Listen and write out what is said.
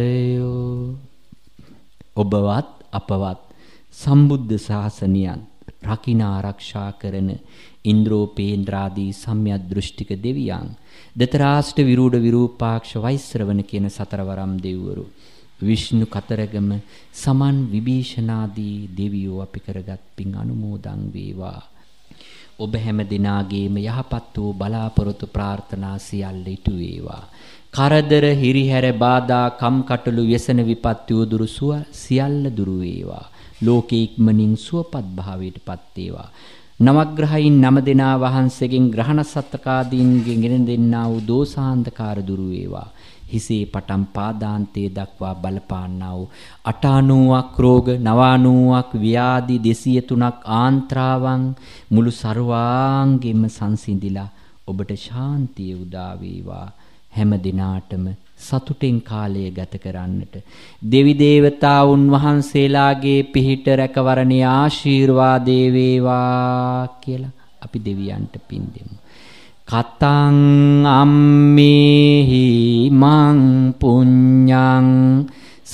ඔබවත් අපවත් සම්බුද්ධ ශාසනයත් රකින්න ආරක්ෂා කරන ඉන්ද්‍රෝපේන්ද්‍රාදී සම්‍යක් දෘෂ්ටික දෙවියන් දතරාෂ්ට විරූඪ විරූපාක්ෂ වෛශ්‍රවණ කියන සතරවරම් දෙවිවරු විෂ්ණු කතරගම සමන් විභීෂණාදී දෙවියෝ අපි කරගත් පින් අනුමෝදන් වේවා. ඔබ හැම දිනාගේම යහපත් වූ බලාපොරොත්තු ප්‍රාර්ථනා සියල්ල ඉටු වේවා. කරදර හිරිහැර බාධා කම්කටොළු व्यसन විපත්ති උදුරු සියල්ල දුරු වේවා. ලෝකේ ඉක්මනින් සුවපත් භාවයටපත් වේවා. නවග්‍රහයින් 9 දෙනා වහන්සේගෙන් ග්‍රහණ සත්තකාදීන්ගෙන් ගෙන දෙන්නා වූ දෝසාන්ධකාර දුරු වේවා. හිසේ පටන් පාදාන්තයේ දක්වා බලපාන්නා වූ 98ක් රෝග 99ක් ව්‍යාධි 203ක් ආන්ත්‍රාවන් මුළු ਸਰවාංගෙම සංසිඳිලා ඔබට ශාන්තිය උදා වේවා. හැම දිනාටම සතුටින් කාලය ගත කරන්නට දෙවි දේවතාවුන් වහන්සේලාගේ පිහිට රැකවරණේ ආශිර්වාදේ වේවා කියලා අපි දෙවියන්ට පින් දෙමු. කතං අම්මේහි මං පුඤ්ඤං